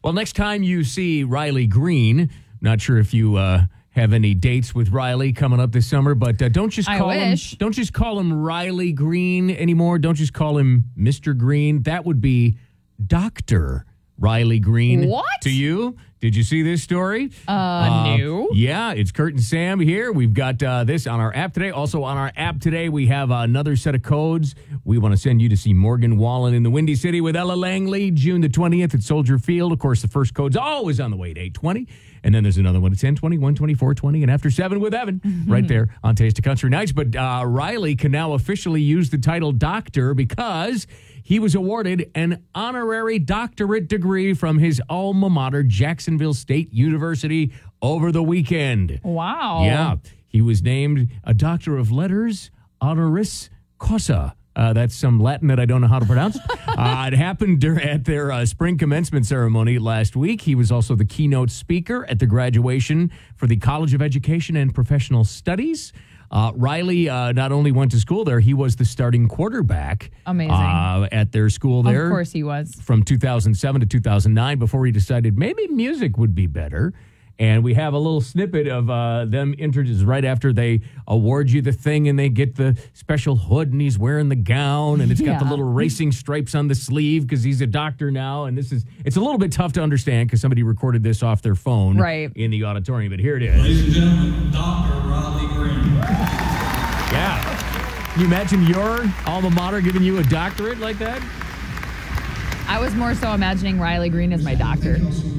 Well, next time you see Riley Green, not sure if you have any dates with Riley coming up this summer, but don't just call him Riley Green anymore. Don't just call him Mr. Green. That would be Dr. Riley Green. What? To you? Did you see this story? No. Yeah, it's Kurt and Sam here. We've got this on our app today. Also on our app today, we have another set of codes. We want to send you to see Morgan Wallen in the Windy City with Ella Langley, June the 20th at Soldier Field. Of course, the first code's always on the way at 8:20. And then there's another one at 10:20, 1:20, 4:20, and after 7 with Evan, right there on Taste of Country Nights. But Riley can now officially use the title doctor because he was awarded an honorary doctorate degree from his alma mater, Jacksonville State University, over the weekend. Wow. Yeah. He was named a Doctor of Letters honoris causa. That's some Latin that I don't know how to pronounce. It happened at their spring commencement ceremony last week. He was also the keynote speaker at the graduation for the College of Education and Professional Studies. Riley not only went to school there, he was the starting quarterback. Amazing. At their school there. Of course he was. From 2007 to 2009 before he decided maybe music would be better. And we have a little snippet of them introduced right after they award you the thing and they get the special hood and he's wearing the gown and it's got the little racing stripes on the sleeve because he's a doctor now. And it's a little bit tough to understand because somebody recorded this off their phone in the auditorium. But here it is. Ladies and gentlemen, Dr. Riley Green. Yeah. Can you imagine your alma mater giving you a doctorate like that? I was more so imagining Riley Green as my doctor.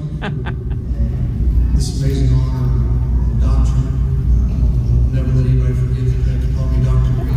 This amazing honor and doctrine. I'll never let anybody forget that they have to call me Dr. Green.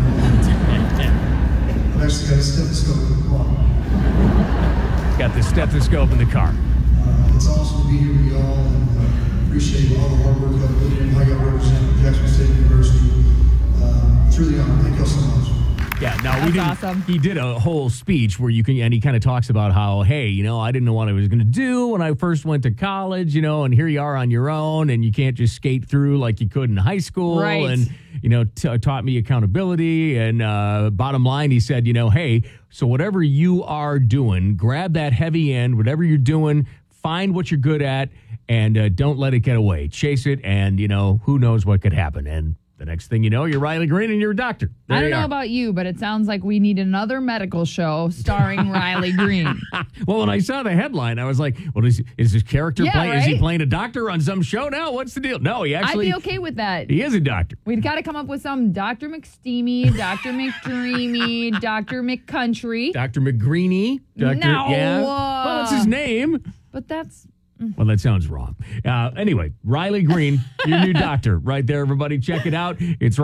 I've actually got a stethoscope in the car. Got the stethoscope in the car. It's awesome to be here with y'all and appreciate all the hard work y'all put in. I got to represent Jackson State University. Truly honored. Thank y'all so much. Yeah, now That's awesome. He did a whole speech where and he kind of talks about how, hey, I didn't know what I was going to do when I first went to college, and here you are on your own and you can't just skate through like you could in high school. Right. And, taught me accountability. And bottom line, he said, hey, so whatever you are doing, grab that heavy end, whatever you're doing, find what you're good at and don't let it get away. Chase it and, who knows what could happen. And the next thing you know, you're Riley Green and you're a doctor. I don't know about you, but it sounds like we need another medical show starring Riley Green. Well, when I saw the headline, I was like, well, is his character playing? Right? Is he playing a doctor on some show now? What's the deal? No, he actually... I'd be okay with that. He is a doctor. We'd got to come up with some Dr. McSteamy, Dr. McDreamy, Dr. McCountry. Dr. McGreeny. No. Yeah. Well, that's his name. But that's... Well, that sounds wrong. Anyway, Riley Green, your new doctor right there, everybody. Check it out. It's